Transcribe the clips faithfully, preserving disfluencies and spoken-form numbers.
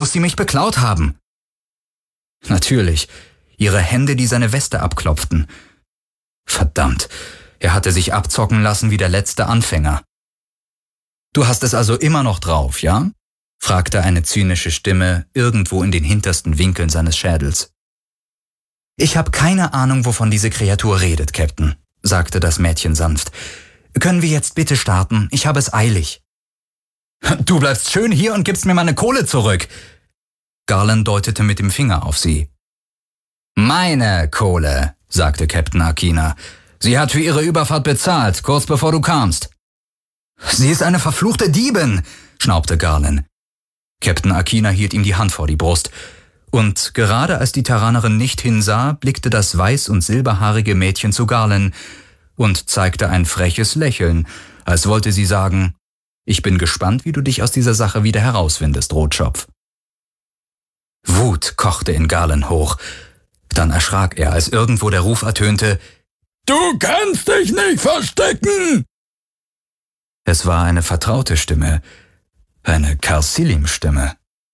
muss sie mich beklaut haben. Natürlich, ihre Hände, die seine Weste abklopften. Verdammt, er hatte sich abzocken lassen wie der letzte Anfänger. »Du hast es also immer noch drauf, ja?« fragte eine zynische Stimme irgendwo in den hintersten Winkeln seines Schädels. »Ich habe keine Ahnung, wovon diese Kreatur redet, Captain«, sagte das Mädchen sanft. »Können wir jetzt bitte starten? Ich habe es eilig.« »Du bleibst schön hier und gibst mir meine Kohle zurück!« Garland deutete mit dem Finger auf sie. »Meine Kohle«, sagte Captain Akina. »Sie hat für ihre Überfahrt bezahlt, kurz bevor du kamst.« »Sie ist eine verfluchte Diebin«, schnaubte Garland. Captain Akina hielt ihm die Hand vor die Brust. Und gerade als die Terranerin nicht hinsah, blickte das weiß- und silberhaarige Mädchen zu Garland und zeigte ein freches Lächeln, als wollte sie sagen, »Ich bin gespannt, wie du dich aus dieser Sache wieder herauswindest, Rotschopf.« Wut kochte in Garland hoch. Dann erschrak er, als irgendwo der Ruf ertönte, »Du kannst dich nicht verstecken!« Es war eine vertraute Stimme, eine Karsilim-Stimme.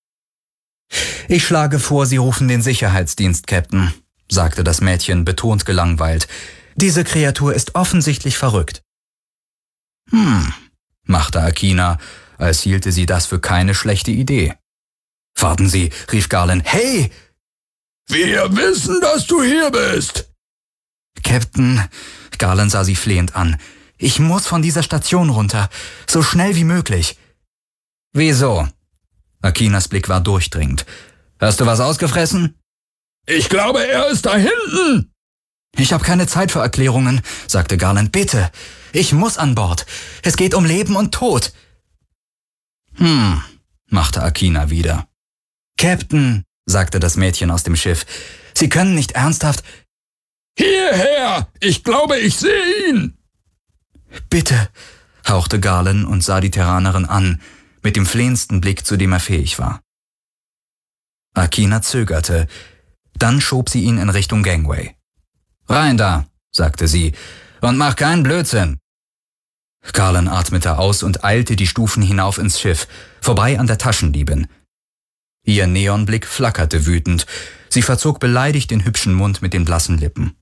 »Ich schlage vor, Sie rufen den Sicherheitsdienst, Captain«, sagte das Mädchen betont gelangweilt. »Diese Kreatur ist offensichtlich verrückt.« »Hm«, machte Akina, als hielte sie das für keine schlechte Idee. »Warten Sie«, rief Garland. »Hey!« »Wir wissen, dass du hier bist!« »Captain«, Garland sah sie flehend an, »ich muss von dieser Station runter, so schnell wie möglich.« »Wieso?« Akinas Blick war durchdringend. »Hast du was ausgefressen?« »Ich glaube, er ist da hinten!« »Ich habe keine Zeit für Erklärungen«, sagte Garland. »Bitte, ich muss an Bord. Es geht um Leben und Tod.« »Hm«, machte Akina wieder. »Captain«, sagte das Mädchen aus dem Schiff, »Sie können nicht ernsthaft...« »Hierher! Ich glaube, ich sehe ihn!« »Bitte«, hauchte Garland und sah die Terranerin an, mit dem flehendsten Blick, zu dem er fähig war. Akina zögerte, dann schob sie ihn in Richtung Gangway. »Rein da«, sagte sie, »und mach keinen Blödsinn.« Garland atmete aus und eilte die Stufen hinauf ins Schiff, vorbei an der Taschendiebin. Ihr Neonblick flackerte wütend, sie verzog beleidigt den hübschen Mund mit den blassen Lippen.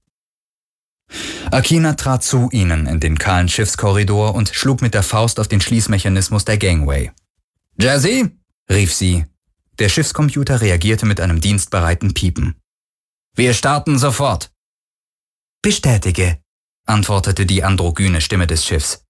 Akina trat zu ihnen in den kahlen Schiffskorridor und schlug mit der Faust auf den Schließmechanismus der Gangway. »Jazzy«, rief sie. Der Schiffscomputer reagierte mit einem dienstbereiten Piepen. »Wir starten sofort.« »Bestätige«, antwortete die androgyne Stimme des Schiffs.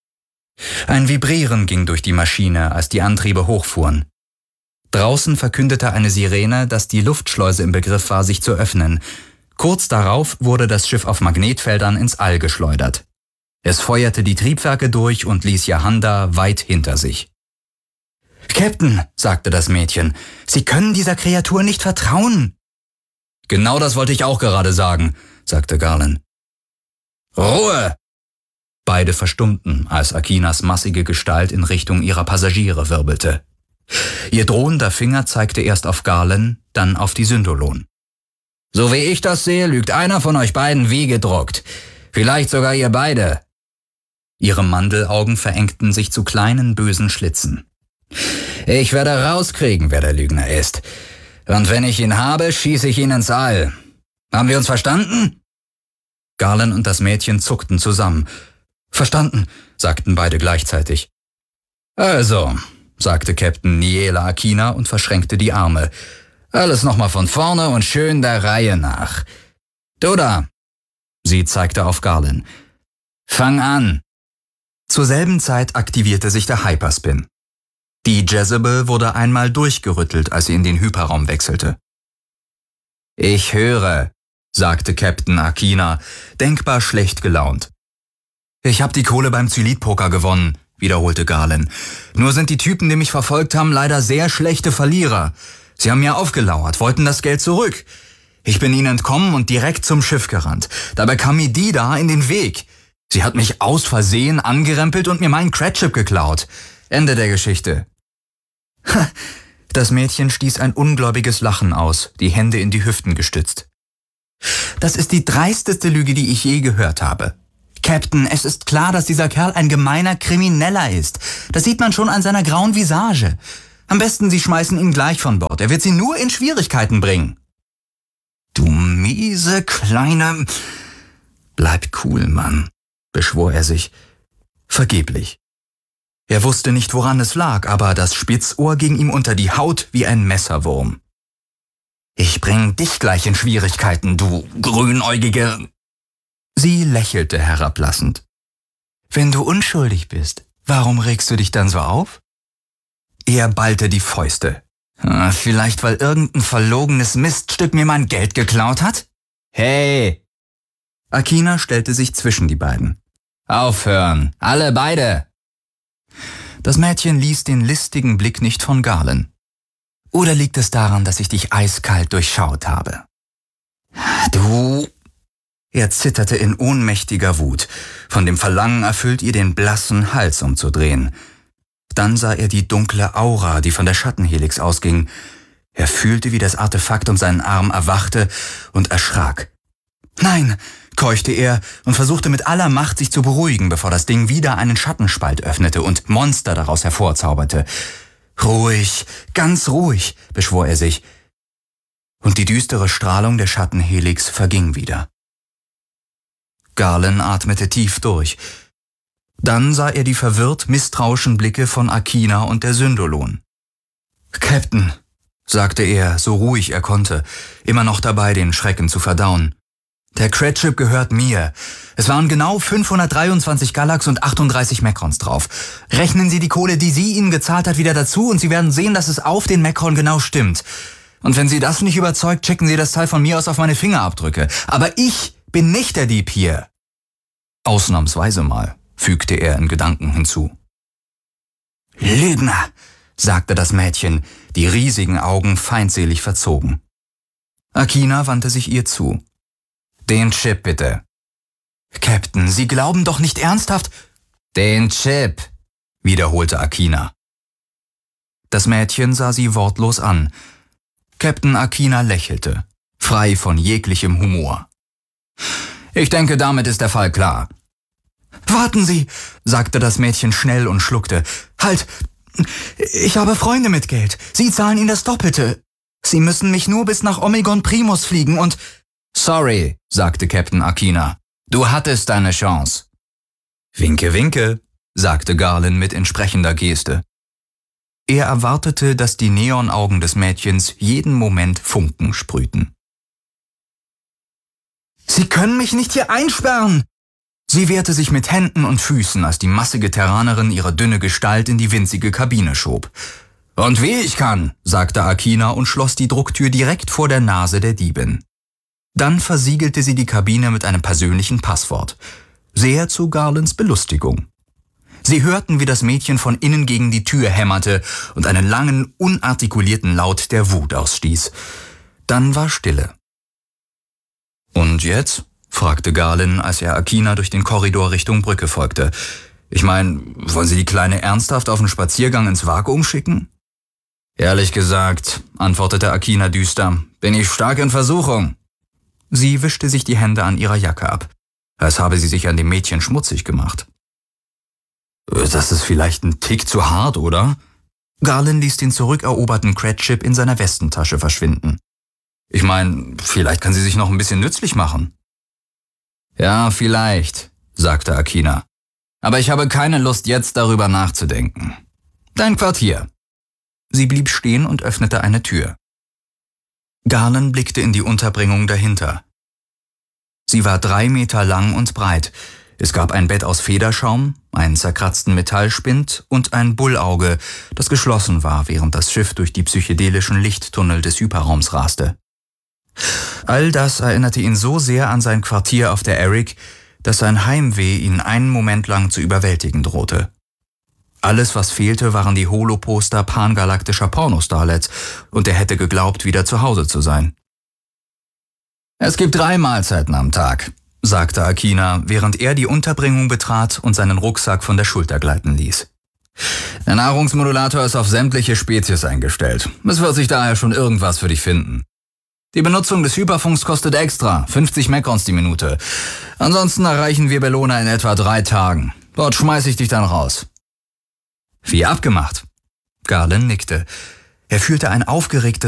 Ein Vibrieren ging durch die Maschine, als die Antriebe hochfuhren. Draußen verkündete eine Sirene, dass die Luftschleuse im Begriff war, sich zu öffnen. Kurz darauf wurde das Schiff auf Magnetfeldern ins All geschleudert. Es feuerte die Triebwerke durch und ließ Yahanda weit hinter sich. »Captain«, sagte das Mädchen, »Sie können dieser Kreatur nicht vertrauen.« »Genau das wollte ich auch gerade sagen«, sagte Garland. »Ruhe!« Beide verstummten, als Akinas massige Gestalt in Richtung ihrer Passagiere wirbelte. Ihr drohender Finger zeigte erst auf Garland, dann auf die Syndolon. »So wie ich das sehe, lügt einer von euch beiden wie gedruckt. Vielleicht sogar ihr beide.« Ihre Mandelaugen verengten sich zu kleinen, bösen Schlitzen. »Ich werde rauskriegen, wer der Lügner ist. Und wenn ich ihn habe, schieße ich ihn ins All. Haben wir uns verstanden?« Garland und das Mädchen zuckten zusammen. »Verstanden«, sagten beide gleichzeitig. »Also«, sagte Captain Niela Akina und verschränkte die Arme. »Alles nochmal von vorne und schön der Reihe nach. Du da!« Sie zeigte auf Garland. »Fang an!« Zur selben Zeit aktivierte sich der Hyperspin. Die Jezebel wurde einmal durchgerüttelt, als sie in den Hyperraum wechselte. »Ich höre«, sagte Captain Akina, denkbar schlecht gelaunt. »Ich hab die Kohle beim Zylit-Poker gewonnen«, wiederholte Garland. »Nur sind die Typen, die mich verfolgt haben, leider sehr schlechte Verlierer. Sie haben mir aufgelauert, wollten das Geld zurück. Ich bin ihnen entkommen und direkt zum Schiff gerannt. Dabei kam mir die da in den Weg. Sie hat mich aus Versehen angerempelt und mir meinen Credchip geklaut. Ende der Geschichte.« Das Mädchen stieß ein ungläubiges Lachen aus, die Hände in die Hüften gestützt. »Das ist die dreisteste Lüge, die ich je gehört habe. Captain, es ist klar, dass dieser Kerl ein gemeiner Krimineller ist. Das sieht man schon an seiner grauen Visage. Am besten, Sie schmeißen ihn gleich von Bord. Er wird Sie nur in Schwierigkeiten bringen. Du miese kleine... Bleib cool, Mann, beschwor er sich. Vergeblich. Er wusste nicht, woran es lag, aber das Spitzohr ging ihm unter die Haut wie ein Messerwurm. »Ich bring dich gleich in Schwierigkeiten, du grünäugige...« Sie lächelte herablassend. »Wenn du unschuldig bist, warum regst du dich dann so auf?« Er ballte die Fäuste. »Vielleicht, weil irgendein verlogenes Miststück mir mein Geld geklaut hat?« »Hey!« Akina stellte sich zwischen die beiden. »Aufhören, alle beide!« Das Mädchen ließ den listigen Blick nicht von Garland. »Oder liegt es daran, dass ich dich eiskalt durchschaut habe?« »Du...« Er zitterte in ohnmächtiger Wut. Von dem Verlangen erfüllt ihr den blassen Hals umzudrehen. Dann sah er die dunkle Aura, die von der Schattenhelix ausging. Er fühlte, wie das Artefakt um seinen Arm erwachte und erschrak. »Nein«, keuchte er und versuchte mit aller Macht, sich zu beruhigen, bevor das Ding wieder einen Schattenspalt öffnete und Monster daraus hervorzauberte. »Ruhig, ganz ruhig«, beschwor er sich. Und die düstere Strahlung der Schattenhelix verging wieder. Garland atmete tief durch. Dann sah er die verwirrt misstrauischen Blicke von Akina und der Syndolon. »Captain«, sagte er, so ruhig er konnte, immer noch dabei, den Schrecken zu verdauen. »Der Cratchip gehört mir. Es waren genau fünfhundertdreiundzwanzig Galax und achtunddreißig Macrons drauf. Rechnen Sie die Kohle, die sie Ihnen gezahlt hat, wieder dazu und Sie werden sehen, dass es auf den Macron genau stimmt. Und wenn Sie das nicht überzeugt, checken Sie das Teil von mir aus auf meine Fingerabdrücke. Aber ich bin nicht der Dieb hier.« »Ausnahmsweise mal«, fügte er in Gedanken hinzu. »Lügner«, sagte das Mädchen, die riesigen Augen feindselig verzogen. Akina wandte sich ihr zu. »Den Chip bitte.« »Captain, Sie glauben doch nicht ernsthaft?« »Den Chip«, wiederholte Akina. Das Mädchen sah sie wortlos an. Captain Akina lächelte, frei von jeglichem Humor. »Ich denke, damit ist der Fall klar.« »Warten Sie«, sagte das Mädchen schnell und schluckte. »Halt! Ich habe Freunde mit Geld. Sie zahlen Ihnen das Doppelte. Sie müssen mich nur bis nach Omegon Primus fliegen und...« »Sorry«, sagte Captain Akina. »Du hattest deine Chance.« »Winke, winke«, sagte Garland mit entsprechender Geste. Er erwartete, dass die Neonaugen des Mädchens jeden Moment Funken sprühten. »Sie können mich nicht hier einsperren!« Sie wehrte sich mit Händen und Füßen, als die massige Terranerin ihre dünne Gestalt in die winzige Kabine schob. »Und wie ich kann«, sagte Akina und schloss die Drucktür direkt vor der Nase der Diebin. Dann versiegelte sie die Kabine mit einem persönlichen Passwort. Sehr zu Garlands Belustigung. Sie hörten, wie das Mädchen von innen gegen die Tür hämmerte und einen langen, unartikulierten Laut der Wut ausstieß. Dann war Stille. »Und jetzt?«, fragte Garland, als er Akina durch den Korridor Richtung Brücke folgte. »Ich meine, wollen Sie die Kleine ernsthaft auf einen Spaziergang ins Vakuum schicken?« »Ehrlich gesagt«, antwortete Akina düster, »bin ich stark in Versuchung.« Sie wischte sich die Hände an ihrer Jacke ab, als habe sie sich an dem Mädchen schmutzig gemacht. »Das ist vielleicht ein Tick zu hart, oder?« Garland ließ den zurückeroberten Cratchip in seiner Westentasche verschwinden. »Ich meine, vielleicht kann sie sich noch ein bisschen nützlich machen.« »Ja, vielleicht«, sagte Akina. »Aber ich habe keine Lust, jetzt darüber nachzudenken. Dein Quartier.« Sie blieb stehen und öffnete eine Tür. Garland blickte in die Unterbringung dahinter. Sie war drei Meter lang und breit. Es gab ein Bett aus Federschaum, einen zerkratzten Metallspind und ein Bullauge, das geschlossen war, während das Schiff durch die psychedelischen Lichttunnel des Hyperraums raste. All das erinnerte ihn so sehr an sein Quartier auf der Eric, dass sein Heimweh ihn einen Moment lang zu überwältigen drohte. Alles, was fehlte, waren die Holoposter pangalaktischer Pornostarlets, und er hätte geglaubt, wieder zu Hause zu sein. »Es gibt drei Mahlzeiten am Tag«, sagte Akina, während er die Unterbringung betrat und seinen Rucksack von der Schulter gleiten ließ. »Der Nahrungsmodulator ist auf sämtliche Spezies eingestellt. Es wird sich daher schon irgendwas für dich finden. Die Benutzung des Hyperfunks kostet extra, fünfzig Macrons die Minute. Ansonsten erreichen wir Bellona in etwa drei Tagen. Dort schmeiße ich dich dann raus.« »Wie abgemacht«, Garland nickte. Er fühlte ein aufgeregtes